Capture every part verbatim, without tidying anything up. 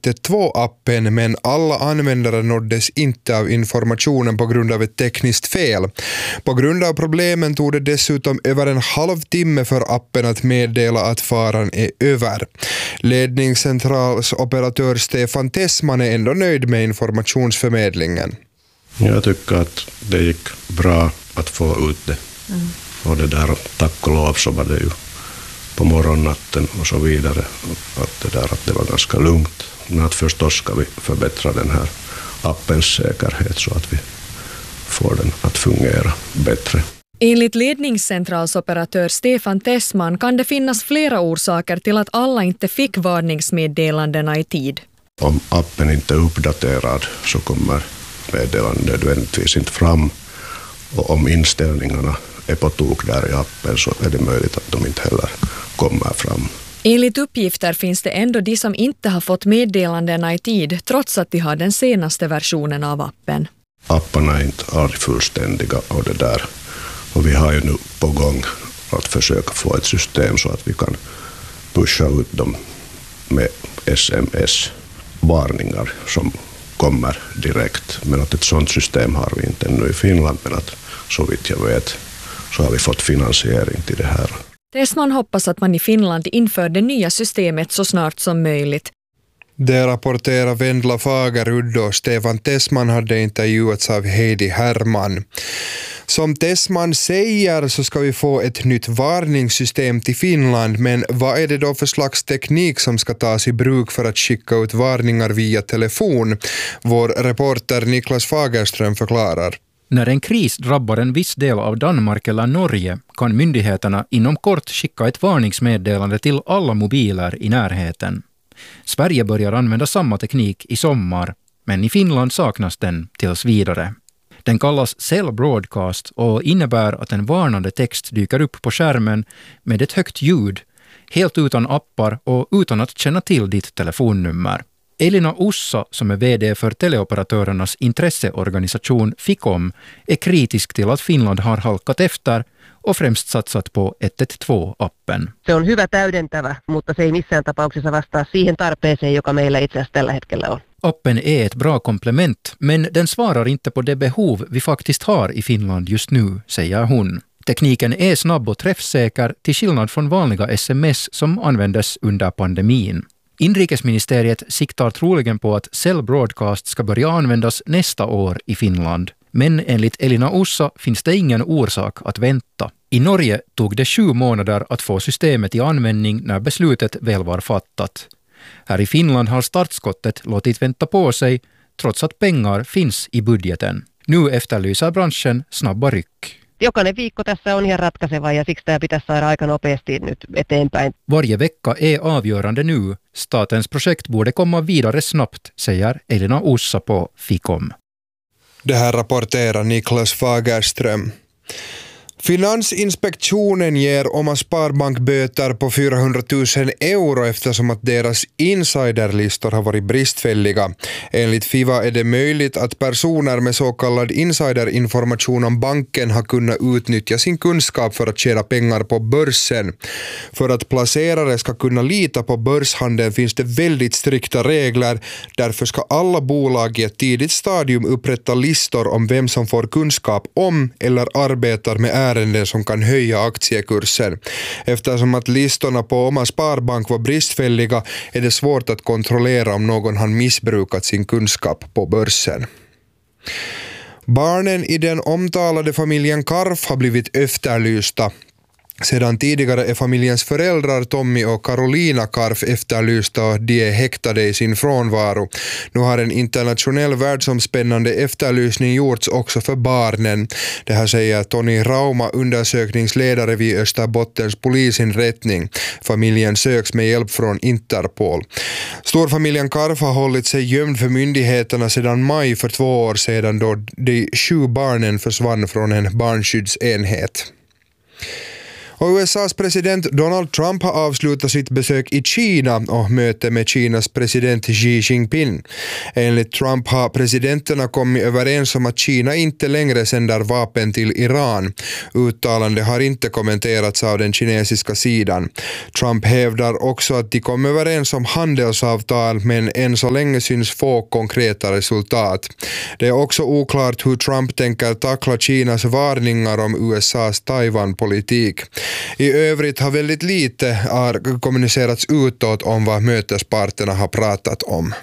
ett ett två-appen, men alla användare nåddes inte av informationen på grund av ett tekniskt fel. På grund av problemen tog det dessutom över en halvtimme för appen att meddela att faran är över. Ledningscentralsoperatör Stefan Tessman är ändå nöjd med informationsförmedlingen. Jag tycker att det gick bra att få ut det. Mm. Och det där, tack och lov, så var det ju på morgonnatten och så vidare. Att det där att det var ganska lugnt. Men att förstås ska vi förbättra den här appens säkerhet så att vi får den att fungera bättre. Enligt ledningscentralsoperatör Stefan Tessman kan det finnas flera orsaker till att alla inte fick varningsmeddelandena i tid. Om appen inte är uppdaterad så kommer meddelanden nödvändigtvis inte fram. Och om inställningarna är på tok där i appen så är det möjligt att de inte heller kommer fram. Enligt uppgifter finns det ändå de som inte har fått meddelandena i tid trots att de har den senaste versionen av appen. Apparna är inte aldrig fullständiga och det där. Och vi har ju nu på gång att försöka få ett system så att vi kan pusha ut dem med S M S-varningar som kommer direkt. Men att ett sådant system har vi inte ännu i Finland, men att så vitt jag vet så har vi fått finansiering till det här. Tessman hoppas att man i Finland inför det nya systemet så snart som möjligt. Det rapporterar Vendla Fagerud och Stefan Tessman hade intervjuats av Heidi Herman. Som Tessman säger så ska vi få ett nytt varningssystem till Finland, men vad är det då för slags teknik som ska tas i bruk för att skicka ut varningar via telefon? Vår reporter Niklas Fagerström förklarar. När en kris drabbar en viss del av Danmark eller Norge kan myndigheterna inom kort skicka ett varningsmeddelande till alla mobiler i närheten. Sverige börjar använda samma teknik i sommar, men i Finland saknas den tills vidare. Den kallas Cell Broadcast och innebär att en varnande text dyker upp på skärmen med ett högt ljud, helt utan appar och utan att känna till ditt telefonnummer. Elina Ussa, som är vd för teleoperatörernas intresseorganisation Ficom, är kritisk till att Finland har halkat efter och främst satsat på ett ett två-appen. Se on hyvä täydentävä, mutta se ei missään tapauksessa vastaa siihen tarpeeseen, joka meillä itse asiassa tällä hetkellä on. Appen är ett bra komplement, men den svarar inte på det behov vi faktiskt har i Finland just nu, säger hon. Tekniken är snabb och träffsäker till skillnad från vanliga sms som användes under pandemin. Inrikesministeriet siktar troligen på att Cell Broadcast ska börja användas nästa år i Finland. Men enligt Elina Ussa finns det ingen orsak att vänta. I Norge tog det sju månader att få systemet i användning när beslutet väl var fattat. Här i Finland har startskottet låtit vänta på sig trots att pengar finns i budgeten. Nu efterlyser branschen snabba ryck. Jokainen viikko tässä on ihan ratkaiseva ja siksi tämä pitäisi saada aika nopeasti nyt eteenpäin. Varje vecka är avgörande nu. Statens projekt borde komma vidare snabbt, säger Elina Ussa på Ficom. Det här rapporterar Niklas Fagerström. Finansinspektionen ger Oma Sparbank böter på fyrahundratusen euro eftersom att deras insiderlistor har varit bristfälliga. Enligt FIVA är det möjligt att personer med så kallad insiderinformation om banken har kunnat utnyttja sin kunskap för att tjäna pengar på börsen. För att placerare ska kunna lita på börshandeln finns det väldigt strikta regler. Därför ska alla bolag i ett tidigt stadium upprätta listor om vem som får kunskap om eller arbetar med ärenden som kan höja aktiekursen. Eftersom att listorna på Oma Sparbank var bristfälliga är det svårt att kontrollera om någon har missbrukat sin kunskap på börsen. Barnen i den omtalade familjen Karf har blivit efterlysta. Sedan tidigare är familjens föräldrar Tommy och Carolina Karf efterlysta och de är häktade i sin frånvaro. Nu har en internationell världsomspännande efterlysning gjorts också för barnen. Det här säger Tony Rauma, undersökningsledare vid Österbottens polisinrättning. Familjen söks med hjälp från Interpol. Storfamiljen Karf har hållit sig gömd för myndigheterna sedan maj för två år sedan då de sju barnen försvann från en barnskyddsenhet. Och U S A:s president Donald Trump har avslutat sitt besök i Kina och möte med Kinas president Xi Jinping. Enligt Trump har presidenterna kommit överens om att Kina inte längre sänder vapen till Iran. Uttalande har inte kommenterats av den kinesiska sidan. Trump hävdar också att de kom överens om handelsavtal men än så länge syns få konkreta resultat. Det är också oklart hur Trump tänker tackla Kinas varningar om U S A:s Taiwan-politik. I övrigt har väldigt lite har kommunicerats utåt om vad mötesparterna har pratat om.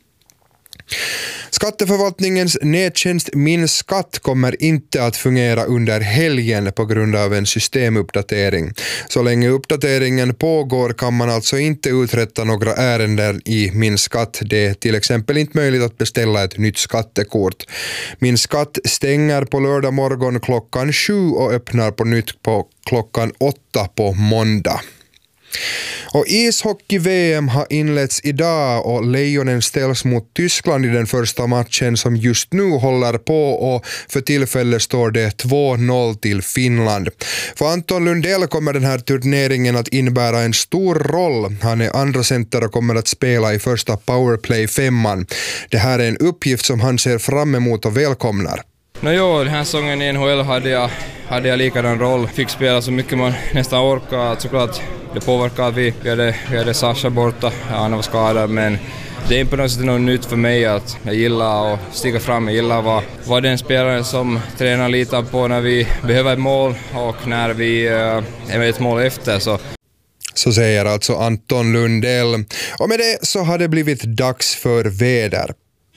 Skatteförvaltningens nättjänst Min skatt kommer inte att fungera under helgen på grund av en systemuppdatering. Så länge uppdateringen pågår kan man alltså inte uträtta några ärenden i Min skatt. Det är till exempel inte möjligt att beställa ett nytt skattekort. Min skatt stänger på lördag morgon klockan sju och öppnar på nytt på klockan åtta på måndag. Och ishockey-V M har inletts idag och Lejonen ställs mot Tyskland i den första matchen som just nu håller på och för tillfället står det två noll till Finland. För Anton Lundell kommer den här turneringen att innebära en stor roll. Han är andra center och kommer att spela i första powerplay-femman. Det här är en uppgift som han ser fram emot och välkomnar. No jo, den här säsongen i N H L hade jag, hade jag likadan roll. Fick spela så mycket man nästan orkar. Såklart det påverkar att vi, vi, hade, vi hade Sasha borta, ja, han var skadad, men det är inte på något sätt något nytt för mig att jag gillar att stiga fram. Jag gillar att vara, vara den spelaren som tränaren litar på när vi behöver ett mål och när vi äh, är med ett mål efter. Så. Så säger alltså Anton Lundell. Och med det så har det blivit dags för väder.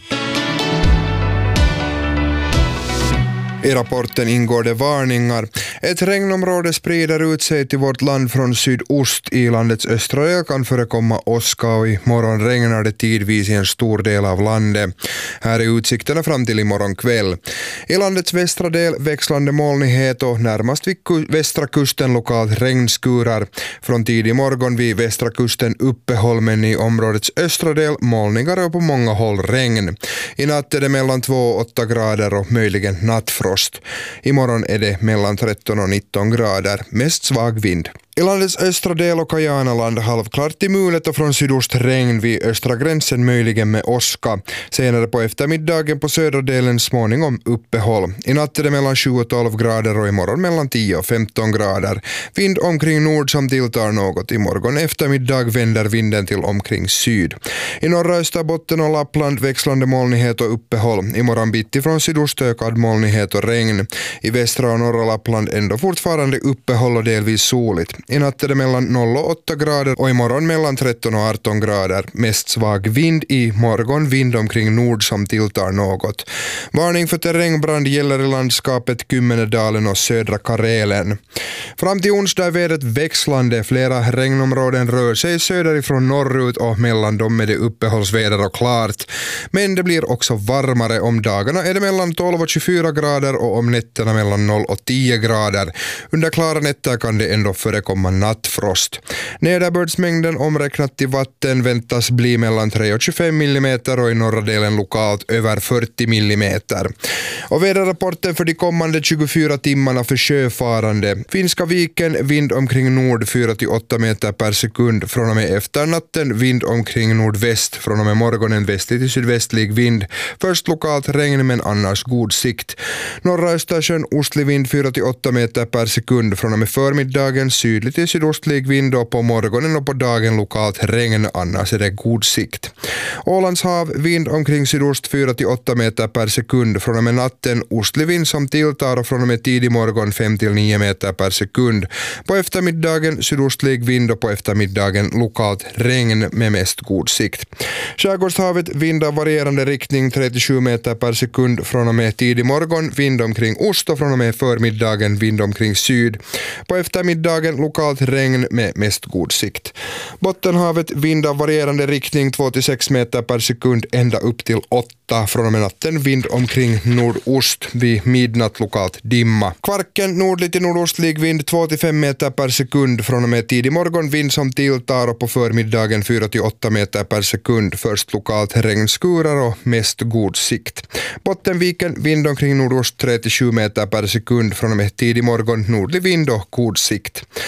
I rapporten ingår det varningar. Ett regnområde sprider ut sig till vårt land från sydost. I landets östra del kan förekomma åska och i morgon regnar det tidvis i en stor del av landet. Här är utsikterna fram till imorgon kväll. I landets västra del växlande molnighet och närmast vid västra kusten lokalt regnskurar. Från tidig morgon vid västra kusten uppehåll, men i områdets östra del molnigare och på många håll regn. I natt är det mellan två och åtta grader och möjligen nattfrost. Imorgon är det mellan tretton och nitton grader, mest svag vind. I landets östra del och Kajanaland halvklart i mulet och från sydost regn vid östra gränsen möjligen med åska. Senare på eftermiddagen på södra delen småningom uppehåll. I natt är det mellan tjugo och tolv grader och imorgon mellan tio och femton grader. Vind omkring nord som tilltar något. Imorgon eftermiddag vänder vinden till omkring syd. I norra Österbotten och Lappland växlande molnighet och uppehåll. Imorgon bitti från sydost ökad molnighet och regn. I västra och norra Lappland ändå fortfarande uppehåll och delvis soligt. I natt är det mellan noll och åtta grader och imorgon mellan tretton och arton grader. Mest svag vind, i morgon vind omkring nord som tilltar något. Varning för terrängbrand gäller i landskapet Kymmenedalen och södra Karelen. Fram till onsdag är vädret växlande. Flera regnområden rör sig söderifrån norrut och mellan dem är det uppehållsväder och klart. Men det blir också varmare. Om dagarna är det mellan tolv och tjugofyra grader och om nätterna mellan noll och tio grader. Under klara nätter kan det ändå förekomma nattfrost. Nederbördsmängden omräknat till vatten väntas bli mellan tre och tjugofem millimeter och i norra delen lokalt över fyrtio millimeter. Och väderrapporten för de kommande tjugofyra timmarna för sjöfarande. Finska viken, vind omkring nord fyra till åtta meter per sekund. Från och med efter natten vind omkring nordväst. Från och med morgonen västlig till sydvästlig vind. Först lokalt regn men annars god sikt. Norra Östersjön ostlig vind fyra till åtta meter per sekund. Från och med förmiddagen sydlig till sydostlig vind och på morgonen och på dagen lokalt regn, annars är det god sikt. Ålands hav, vind omkring sydost fyra till åtta meter per sekund. Från och med natten ostlig vind som tilltar och från och med tidig morgon fem till nio meter per sekund. På eftermiddagen sydostlig vind och på eftermiddagen lokalt regn med mest god sikt. Skärgårdshavet, vind av varierande riktning tre till sju meter per sekund. Från och med tidig morgon vind omkring ost och från och med förmiddagen vind omkring syd. På eftermiddagen lokalt regn med mest god sikt. Bottenhavet, vind av varierande riktning två till sex meter per sekund ända upp till åtta. Från och med natten vind omkring nordost, vid midnatt lokalt dimma. Kvarken, nordlig till nordostlig vind två till fem meter per sekund. Från och med tidig morgon vind som tilltar och på förmiddagen fyra till åtta meter per sekund. Först lokalt regnskurar och mest god sikt. Bottenviken, vind omkring nordost tre till sju meter per sekund. Från och med tidig morgon nordlig vind och god sikt.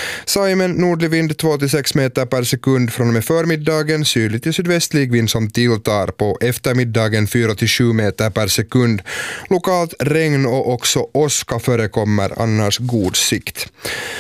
Saimen nordlig vind två till sex meter per sekund från och med förmiddagen, sydlig till sydvästlig vind som tilltar, på eftermiddagen fyra till sju meter per sekund. Lokalt regn och också åska förekommer, annars god sikt.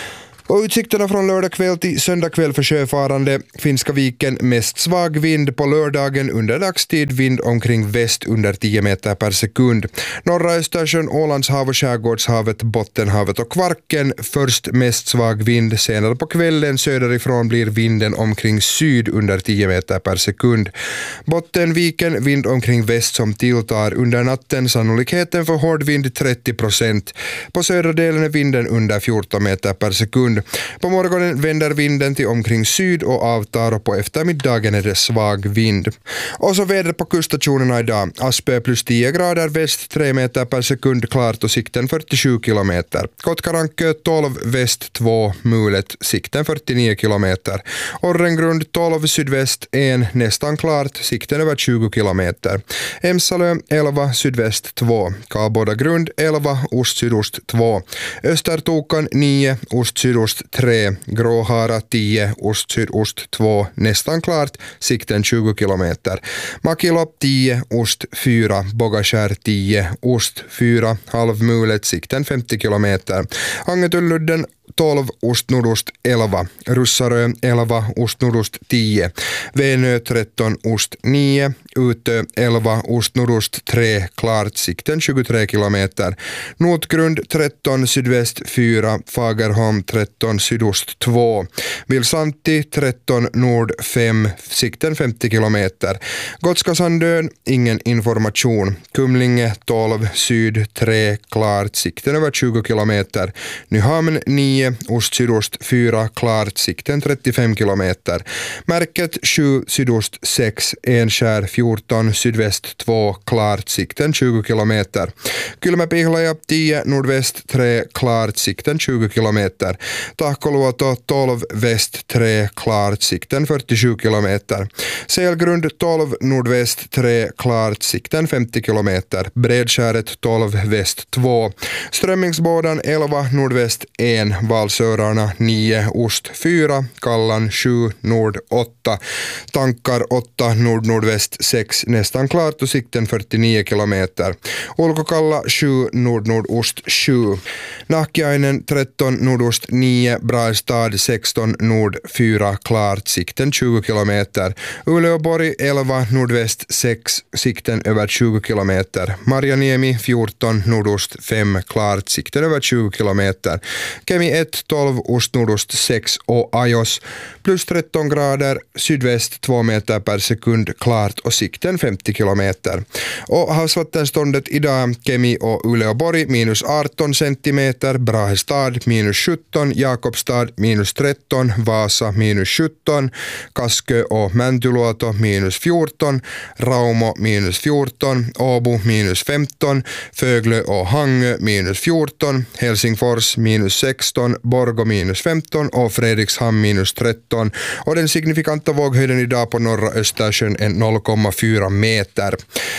Och utsikterna från lördag kväll till söndag kväll för sjöfarande. Finska viken mest svag vind, på lördagen under dagstid vind omkring väst under tio meter per sekund. Norra Östersjön, Ålandshav och Skärgårdshavet, Bottenhavet och Kvarken först mest svag vind. Senare på kvällen söderifrån blir vinden omkring syd under tio meter per sekund. Bottenviken vind omkring väst som tilltar. Under natten sannolikheten för hård vind trettio procent. På södra delen är vinden under fjorton meter per sekund. På morgonen vänder vinden till omkring syd och avtar, och på eftermiddagen är det svag vind. Och så vädret på kuststationerna idag. Aspö plus tio grader, väst tre meter per sekund klart och sikten fyrtiosju kilometer. Kotkarankö tolv, väst två, mulet, sikten fyrtionio kilometer. Orrengrund tolv, sydväst ett, nästan klart, sikten över tjugo kilometer. Emsalö elva, sydväst två. Kalboda grund elva, ost-sydost två. Östertokan nio, ost-sydost tre, Gråhara tio, ost-sydost två, nästan klart, sikten tjugo kilometer. Makilop tio, ost fyra, Bogaskär tio, ost fyra, halvmulet, sikten femtio kilometer. Angetulludden tolv, ost-nordost elva, Russarö elva, ost-nordost tio, Venö tretton, ost nio, Utö elva, ost-nordost tre, klart, sikten tjugotre kilometer. Notgrund tretton, sydväst fyra, Fagerholm tretton, sydost två, Vilsanti tretton, nord fem, sikten femtio kilometer. Gotskasandön, ingen information. Kumlinge tolv, syd tre, klart, sikten över tjugo kilometer. Nyhamn nio, ost-sydost fyra, klart, sikten trettiofem kilometer. Märket sju, sydost sex, Enskär fjorton, sydväst två, klart, sikten tjugo kilometer. Kylmäpihlaja tio, nordväst tre, klart, sikten tjugo kilometer. Tahkoluoto tolv, väst tre, klart, sikten fyrtiosju kilometer. Selgrund tolv, nordväst tre, klart, sikten femtio kilometer. Bredskäret tolv, väst två. Strömmingsbådan elva, nordväst ett, Valsörarna nio, ost fyra, Kallan sju, nord åtta. Tankar åtta, nord-nordväst sex, nästan klart och sikten fyrtionio kilometer. Ulkokalla sju, nord-nordost sju. Nahkiainen tretton, nordost nio, Brastad sexton, nord fyra, klart, sikten tjugo kilometer. Uleåborg elva, nordväst sex, sikten över tjugo kilometer. Marjaniemi fjorton, nordost fem, klart, sikten över tjugo kilometer. Kemi ett, tolv, ost-nordost sex och Ajos plus tretton grader, sydväst två meter per sekund, klart och sikten femtio kilometer. Och havsvattenståndet idag, Kemi och Uleåborg minus arton centimeter, Brahestad minus sjutton, Jakobstad minus tretton, Vasa minus sjutton, Kaskö och Mäntyluoto minus fjorton, Raumo minus fjorton, Åbo minus femton, Föglö och Hangö minus fjorton, Helsingfors minus sexton, Borgå minus femton och Fredrikshamn minus tretton, och den signifikanta våghöjden idag på norra Östersjön är noll komma fyra meter.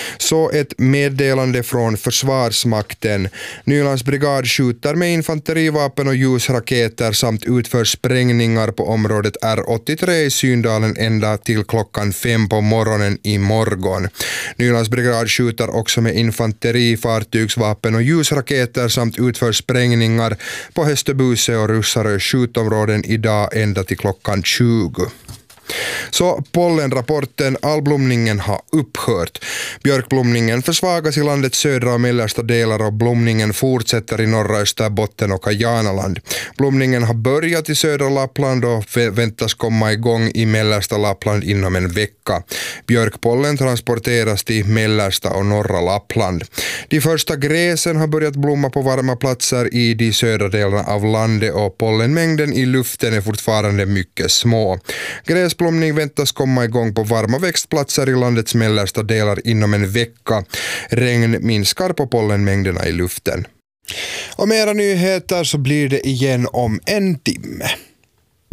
Så ett meddelande från Försvarsmakten. Nylands brigad skjuter med infanterivapen och ljusraketer samt utför sprängningar på området R åttiotre i Syndalen ända till klockan fem på morgonen i morgon. Nylands brigad skjuter också med infanterifartygsvapen och ljusraketer samt utför sprängningar på Hästöbuse och Russarö skjutområden idag ända till klockan tjugo. Så pollenrapporten, alblomningen har upphört. Björkblomningen försvagas i landets södra och mellersta delar och blomningen fortsätter i norra Österbotten och Kajanaland. Blomningen har börjat i södra Lappland och väntas komma igång i mellersta Lappland inom en vecka. Björkpollen transporteras till mellersta och norra Lappland. De första gräsen har börjat blomma på varma platser i de södra delarna av landet och pollenmängden i luften är fortfarande mycket små. Gräsblomning väntas komma igång på varma växtplatser i landets mellersta delar inom en vecka. Regn minskar på pollenmängderna i luften. Och mera nyheter så blir det igen om en timme.